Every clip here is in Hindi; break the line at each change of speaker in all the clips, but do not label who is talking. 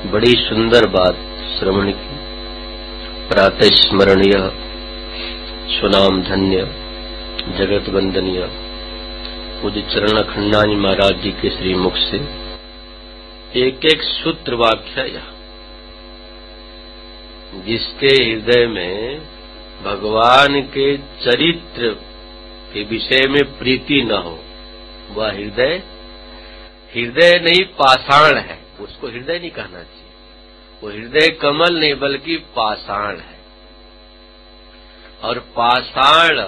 बड़ी सुंदर बात श्रवण की। प्रातः स्मरणीय, सुनाम धन्य, जगत वंदनीय पूज्य चरण खंडानी महाराज जी के श्री मुख से एक एक सूत्र वाक्य यह, जिसके हृदय में भगवान के चरित्र के विषय में प्रीति न हो, वह हृदय नहीं पाषाण है। उसको हृदय नहीं कहना चाहिए, वो हृदय कमल नहीं बल्कि पाषाण है। और पाषाण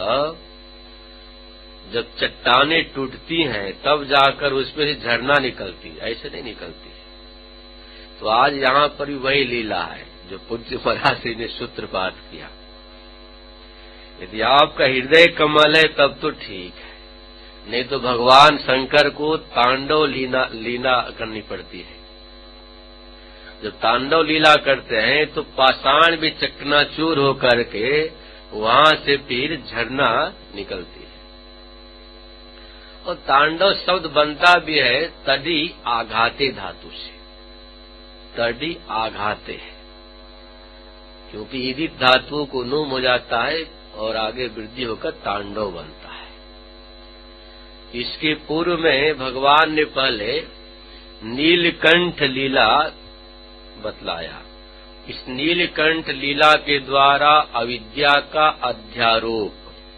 जब चट्टानें टूटती हैं तब जाकर उसमें से झरना निकलती है, ऐसे नहीं निकलती है। तो आज यहाँ पर भी वही लीला है जो पूज्य महाराज जी ने सूत्रपात किया। यदि आपका हृदय कमल है तब तो ठीक है, नहीं तो भगवान शंकर को तांडव लीला करनी पड़ती है। जब तांडव लीला करते हैं तो पाषाण भी चकनाचूर होकर के वहां से फिर झरना निकलती है। और तांडव शब्द बनता भी है तडी आघाते धातु से, तडी आघाते है, क्योंकि ईदित धातु को नुम हो जाता है और आगे वृद्धि होकर तांडव बनता है। इसके पूर्व में भगवान ने पहले नीलकंठ लीला बतलाया। इस नीलकंठ लीला के द्वारा अविद्या का अध्यारोप,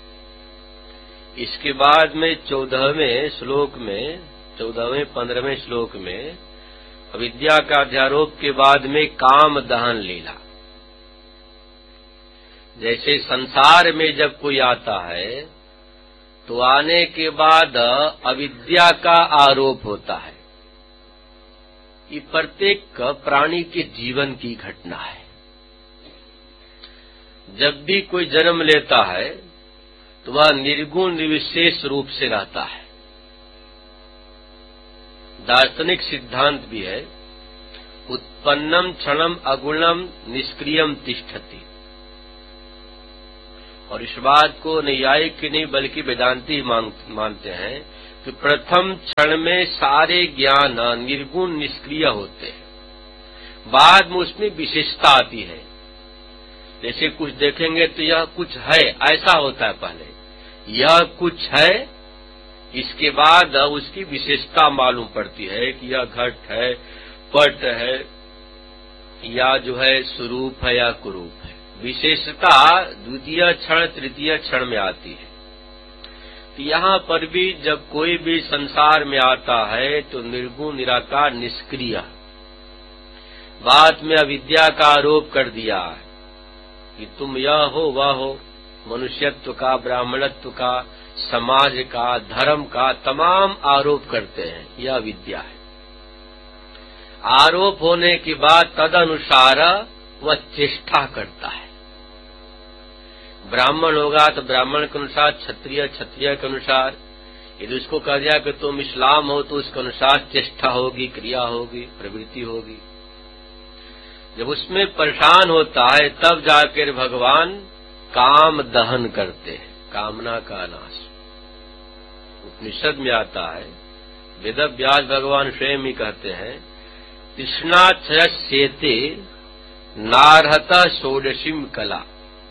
इसके बाद में 14वें श्लोक में 15वें श्लोक में अविद्या का अध्यारोप के बाद में काम दहन लीला। जैसे संसार में जब कोई आता है तो आने के बाद अविद्या का आरोप होता है। ये प्रत्येक प्राणी के जीवन की घटना है। जब भी कोई जन्म लेता है तो वह निर्गुण निर्विशेष रूप से रहता है। दार्शनिक सिद्धांत भी है, उत्पन्नम क्षणम अगुणम निष्क्रियम तिष्ठति। और इस बात को नैयायिक नहीं बल्कि वेदांती मानते हैं कि प्रथम क्षण में सारे ज्ञान निर्गुण निष्क्रिय होते हैं, बाद में उसमें विशेषता आती है। जैसे कुछ देखेंगे तो यह कुछ है, ऐसा होता है। पहले यह कुछ है, इसके बाद उसकी विशेषता मालूम पड़ती है कि यह घट है, पट है, या जो है स्वरूप है या कुरूप है। विशेषता द्वितीय क्षण तृतीय क्षण में आती है। तो यहाँ पर भी जब कोई भी संसार में आता है तो निर्गुण निराकार निष्क्रिय, बात में अविद्या का आरोप कर दिया है कि तुम यह हो वह हो, मनुष्यत्व का, ब्राह्मणत्व का, समाज का, धर्म का तमाम आरोप करते हैं। यह विद्या है। आरोप होने के बाद तदनुसार वह चेष्टा करता है। ब्राह्मण होगा तो ब्राह्मण के अनुसार, क्षत्रिय क्षत्रिय के अनुसार। यदि उसको कह दिया कि तुम इस्लाम हो तो उसके अनुसार चेष्टा होगी, क्रिया होगी, प्रवृत्ति होगी। जब उसमें परेशान होता है तब जाकर भगवान काम दहन करते हैं, कामना का नाश। उपनिषद में आता है, वेद व्यास भगवान स्वयं ही कहते हैं, तृष्णाक्षयस्येते नार्हता षोडशीम कला।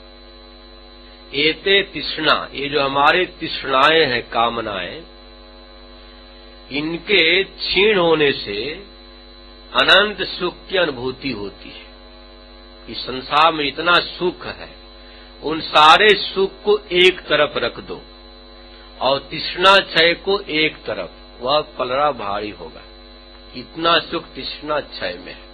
एते तृष्णा, ये जो हमारे तृष्णाएं हैं, कामनाएं, इनके क्षीण होने से अनंत सुख की अनुभूति होती है। इस संसार में इतना सुख है, उन सारे सुख को एक तरफ रख दो और तृष्णा क्षय को एक तरफ, वह पलड़ा भारी होगा। इतना सुख तृष्णा क्षय में है।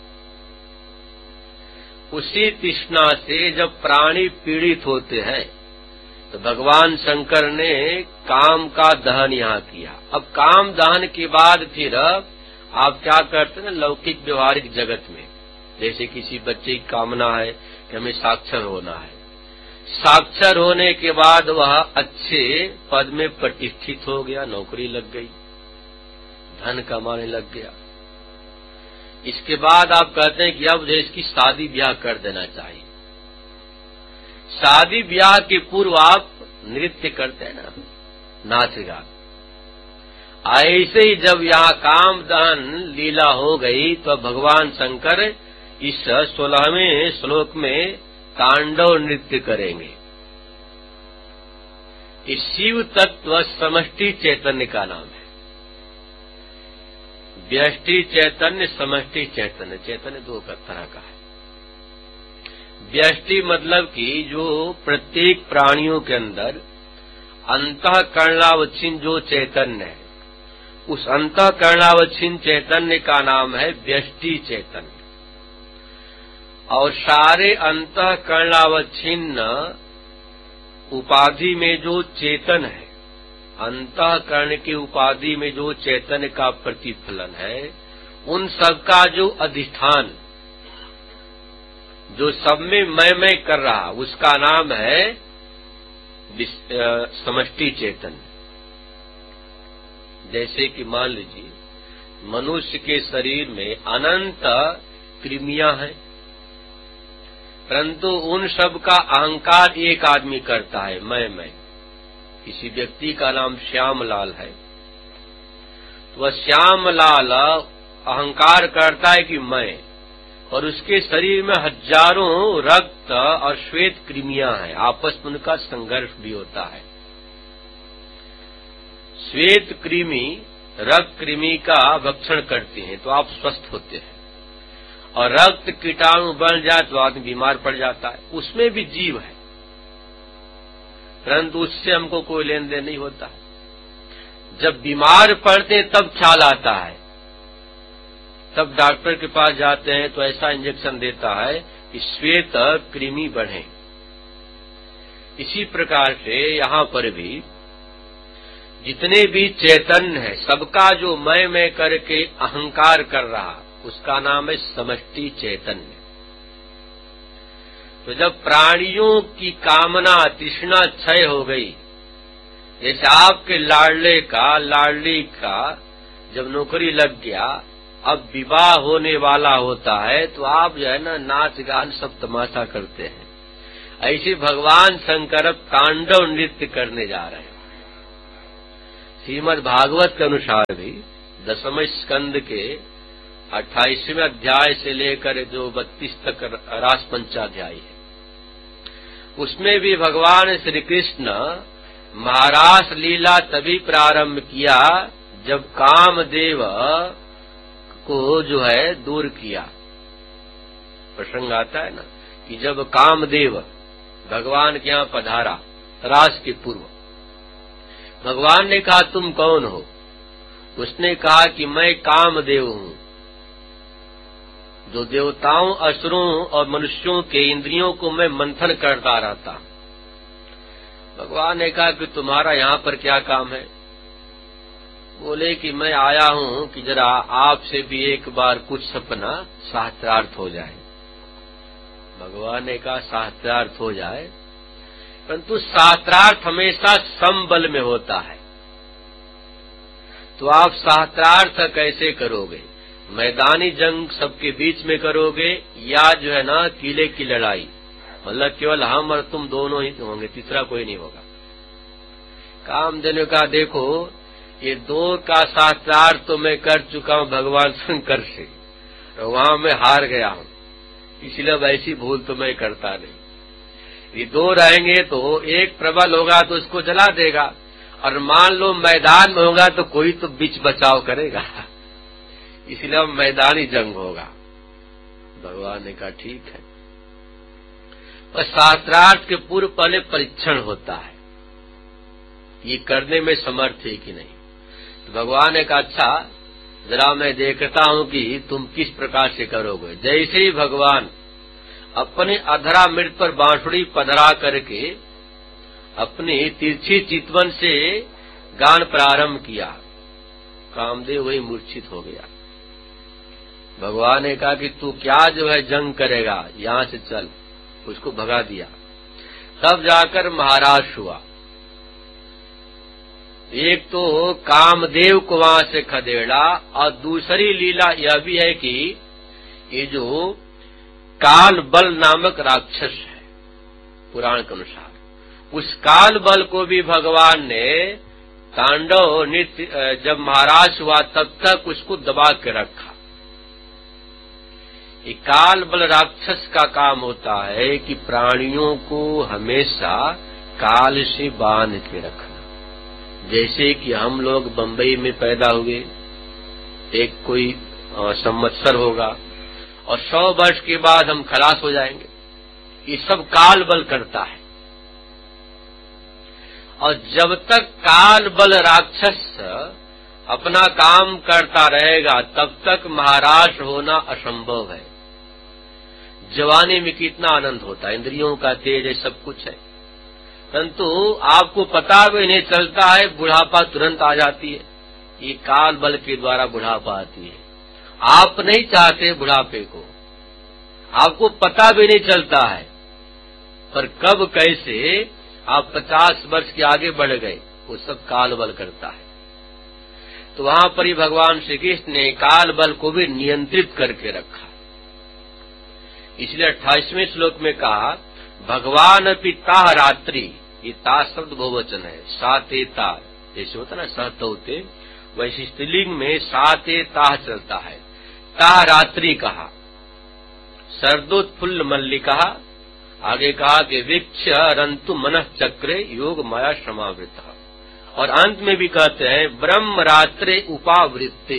उसी तृष्णा से जब प्राणी पीड़ित होते हैं तो भगवान शंकर ने काम का दहन यहाँ किया। अब काम दहन के बाद फिर आप क्या करते हैं, लौकिक व्यवहारिक जगत में, जैसे किसी बच्चे की कामना है कि हमें साक्षर होना है। साक्षर होने के बाद वह अच्छे पद में प्रतिष्ठित हो गया, नौकरी लग गई, धन कमाने लग गया। इसके बाद आप कहते हैं कि अब इसकी शादी ब्याह कर देना चाहिए। शादी ब्याह के पूर्व आप नृत्य करते हैं ना, नाच गान। ऐसे ही जब यहाँ काम दहन लीला हो गई तो भगवान शंकर इस 16वें श्लोक में तांडव नृत्य करेंगे। इस शिव तत्व समष्टि चैतन्य का नाम है। व्यष्टि चैतन्य, समष्टि चैतन्य। चैतन्य दो तरह का है। व्यष्टि मतलब कि जो प्रत्येक प्राणियों के अंदर अंतःकरणावच्छिन्न जो चैतन्य है, उस अंतःकरणावच्छिन्न चैतन्य का नाम है व्यष्टि चैतन्य। और सारे अंतःकरणावच्छिन्न उपाधि में जो चेतन है, अंतःकरण की उपाधि में जो चैतन्य का प्रतिफलन है, उन सबका जो अधिष्ठान, जो सब में मैं कर रहा, उसका नाम है समष्टि चैतन्य। जैसे कि मान लीजिए मनुष्य के शरीर में अनंत कृमियां हैं, परंतु उन सब का अहंकार एक आदमी करता है, मैं। किसी व्यक्ति का नाम श्यामलाल है, तो वह श्यामलाल अहंकार करता है कि मैं, और उसके शरीर में हजारों रक्त और श्वेत कृमियां हैं, आपस में उनका संघर्ष भी होता है। श्वेत कृमि रक्त कृमि का भक्षण करती हैं तो आप स्वस्थ होते हैं, और रक्त कीटाणु बन जाए तो आदमी बीमार पड़ जाता है। उसमें भी जीव है, परंतु उससे हमको कोई लेन देन नहीं होता। जब बीमार पड़ते तब ख्याल आता है, तब डॉक्टर के पास जाते हैं तो ऐसा इंजेक्शन देता है कि श्वेत कृमि बढ़े। इसी प्रकार से यहाँ पर भी जितने भी चैतन्य है, सबका जो मैं करके अहंकार कर रहा, उसका नाम है समष्टि चैतन्य। तो जब प्राणियों की कामना तृष्णा क्षय हो गई, जैसे आपके लाडली का जब नौकरी लग गया, अब विवाह होने वाला होता है, तो आप जो है ना नाच गान सब तमाशा करते हैं। ऐसे भगवान शंकर अब तांडव नृत्य करने जा रहे हैं। श्रीमद् भागवत के अनुसार भी 10वें स्कंद के 28वें अध्याय से लेकर जो 32 तक रास पंचाध्याय है, उसमें भी भगवान श्री कृष्ण महारास लीला तभी प्रारंभ किया जब कामदेव को जो है दूर किया। प्रसंग आता है ना कि जब कामदेव भगवान के यहाँ पधारा रास के पूर्व, भगवान ने कहा तुम कौन हो? उसने कहा कि मैं कामदेव हूँ, जो देवताओं, असुरों और मनुष्यों के इंद्रियों को मैं मंथन करता रहता। भगवान ने कहा कि तुम्हारा यहाँ पर क्या काम है? बोले कि मैं आया हूँ कि जरा आपसे भी एक बार कुछ सपना शास्त्रार्थ हो जाए। भगवान ने कहा शास्त्रार्थ हो जाए, परंतु शास्त्रार्थ हमेशा समबल में होता है, तो आप शास्त्रार्थ कैसे करोगे? मैदानी जंग सबके बीच में करोगे, या जो है ना किले की लड़ाई, मतलब केवल हम और तुम दोनों ही होंगे, तीसरा कोई नहीं होगा। कामदेव ने कहा देखो ये दो का शास्त्रार्थ तो मैं कर चुका हूँ भगवान शंकर से, तो वहां मैं हार गया हूँ, इसलिए अब ऐसी भूल तो मैं करता नहीं। ये दो रहेंगे तो एक प्रबल होगा तो उसको जला देगा, और मान लो मैदान में होगा तो कोई तो बीच बचाव करेगा, इसलिए अब मैदानी जंग होगा। भगवान ने कहा ठीक है, पर शास्त्रार्थ के पूर्व पहले परीक्षण होता है, ये करने में समर्थ है कि नहीं। तो भगवान ने कहा अच्छा जरा मैं देखता हूं कि तुम किस प्रकार से करोगे। जैसे ही भगवान अपने अधरा मृत पर बांसुरी पधरा करके अपनी तिरछी चितवन से गान प्रारंभ किया, कामदेव वही मूर्छित हो गया। भगवान ने कहा कि तू क्या जो है जंग करेगा, यहां से चल, उसको भगा दिया। तब जाकर महाराज हुआ। एक तो कामदेव को वहां से खदेड़ा, और दूसरी लीला यह भी है कि ये जो काल बल नामक राक्षस है पुराण के अनुसार, उस काल बल को भी भगवान ने तांडव नृत्य जब महाराज हुआ तब तक उसको दबा के रखा। ये काल बल राक्षस का काम होता है कि प्राणियों को हमेशा काल से बांध के रखना। जैसे कि हम लोग बंबई में पैदा हुए, एक कोई संवत्सर होगा और 100 वर्ष के बाद हम खलास हो जाएंगे। ये सब काल बल करता है। और जब तक काल बल राक्षस अपना काम करता रहेगा तब तक महाराज होना असंभव है। जवानी में कितना आनंद होता है, इंद्रियों का तेज है, सब कुछ है, परंतु आपको पता भी नहीं चलता है, बुढ़ापा तुरंत आ जाती है। ये काल बल के द्वारा बुढ़ापा आती है। आप नहीं चाहते बुढ़ापे को, आपको पता भी नहीं चलता है, पर कब कैसे आप 50 वर्ष के आगे बढ़ गए, वो सब काल बल करता है। तो वहां पर ही भगवान श्री कृष्ण ने काल बल को भी नियंत्रित करके रखा। इसलिए 28वें श्लोक में कहा, भगवान अपि ताह रात्रि, ये ता शब्द बहुवचन है, साते ता, जैसे होता ना सहत होते, वैसे स्त्रीलिंग में साते ताह चलता है। ताह रात्रि कहा, शरदोत्फुल्ल मल्लिका, आगे कहा कि वीक्ष रंतु मनः चक्रे योग माया समावृत, और अंत में भी कहते हैं ब्रह्म रात्रे उपावृत्ते।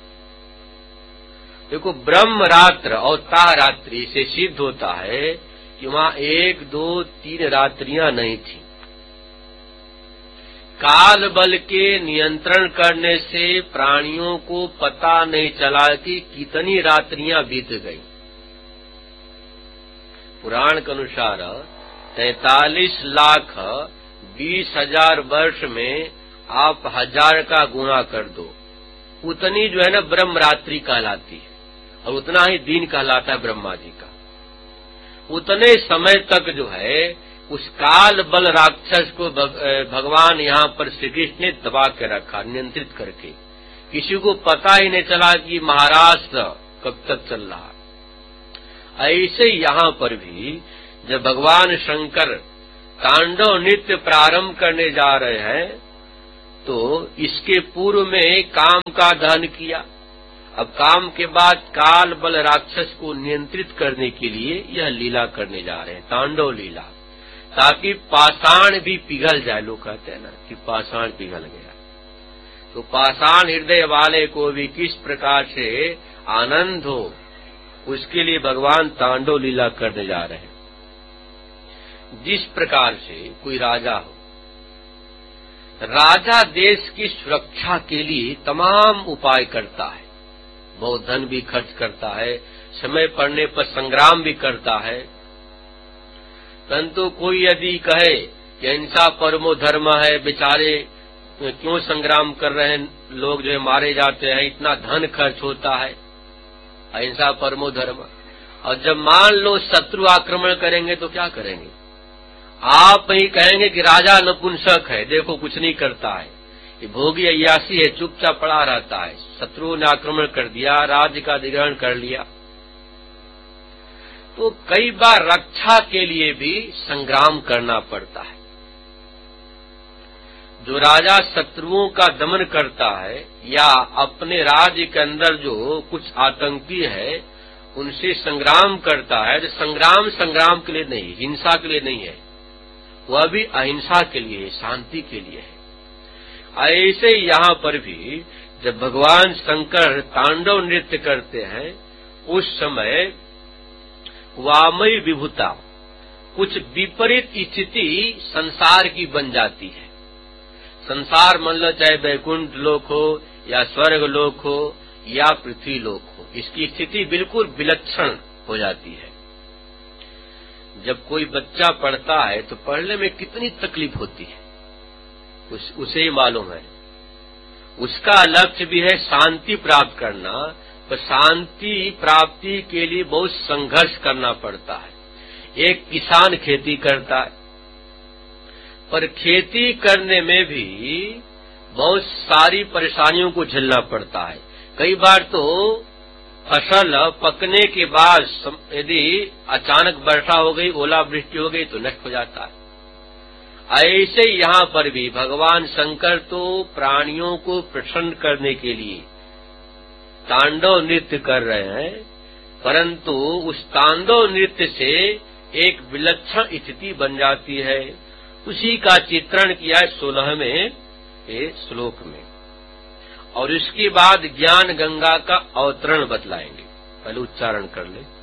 देखो, ब्रह्म रात्र और ताह रात्रि से सिद्ध होता है कि वहां 1, 2, 3 रात्रियां नहीं थी। काल बल के नियंत्रण करने से प्राणियों को पता नहीं चला कि कितनी रात्रियां बीत गई। पुराण के अनुसार 43,20,000 वर्ष में आप 1000 का गुणा कर दो, उतनी जो है ना ब्रह्म रात्रि कहलाती है, और उतना ही दिन कहलाता है ब्रह्मा जी का। उतने समय तक जो है उस काल बल राक्षस को भगवान यहाँ पर श्री कृष्ण ने दबा के रखा, नियंत्रित करके। किसी को पता ही नहीं चला कि महाराष्ट्र कब तक चल रहा। ऐसे यहाँ पर भी जब भगवान शंकर तांडव नृत्य प्रारंभ करने जा रहे हैं तो इसके पूर्व में काम का दहन किया। अब काम के बाद काल बल राक्षस को नियंत्रित करने के लिए यह लीला करने जा रहे हैं, तांडव लीला, ताकि पाषाण भी पिघल जाए। लोग कहते हैं ना कि पाषाण पिघल गया, तो पाषाण हृदय वाले को भी किस प्रकार से आनंद हो, उसके लिए भगवान तांडव लीला करने जा रहे हैं। जिस प्रकार से कोई राजा हो, राजा देश की सुरक्षा के लिए तमाम उपाय करता है, बहुत धन भी खर्च करता है, समय पड़ने पर संग्राम भी करता है। परंतु कोई यदि कहे कि अहिंसा परमो धर्म है, बेचारे क्यों संग्राम कर रहे हैं, लोग जो है मारे जाते हैं, इतना धन खर्च होता है, अहिंसा परमो धर्म। और जब मान लो शत्रु आक्रमण करेंगे तो क्या करेंगे? आप ही कहेंगे कि राजा नपुंसक है, देखो कुछ नहीं करता है, ये भोगी अय्यासी है, चुपचाप पड़ा रहता है। शत्रुओं ने आक्रमण कर दिया, राज्य का अधिग्रहण कर लिया। तो कई बार रक्षा के लिए भी संग्राम करना पड़ता है। जो राजा शत्रुओं का दमन करता है या अपने राज्य के अंदर जो कुछ आतंकी है उनसे संग्राम करता है, तो संग्राम के लिए नहीं, हिंसा के लिए नहीं है, वह भी अहिंसा के लिए है, शांति के लिए है। ऐसे यहाँ पर भी जब भगवान शंकर तांडव नृत्य करते हैं उस समय वामय विभुता, कुछ विपरीत स्थिति संसार की बन जाती है। संसार मान लो चाहे वैकुंठ लोक हो या स्वर्ग लोक हो या पृथ्वी लोक हो, इसकी स्थिति बिल्कुल विलक्षण हो जाती है। जब कोई बच्चा पढ़ता है तो पढ़ने में कितनी तकलीफ होती है उसे ही मालूम है। उसका लक्ष्य भी है शांति प्राप्त करना, पर शांति प्राप्ति के लिए बहुत संघर्ष करना पड़ता है। एक किसान खेती करता है, पर खेती करने में भी बहुत सारी परेशानियों को झेलना पड़ता है। कई बार तो फसल पकने के बाद यदि अचानक वर्षा हो गई, ओलावृष्टि हो गई तो नष्ट हो जाता है। ऐसे यहाँ पर भी भगवान शंकर तो प्राणियों को प्रसन्न करने के लिए तांडव नृत्य कर रहे हैं, परंतु उस तांडव नृत्य से एक विलक्षण स्थिति बन जाती है। उसी का चित्रण किया है 16वें श्लोक में, और इसके बाद ज्ञान गंगा का अवतरण बतलाएंगे। पहले उच्चारण कर ले।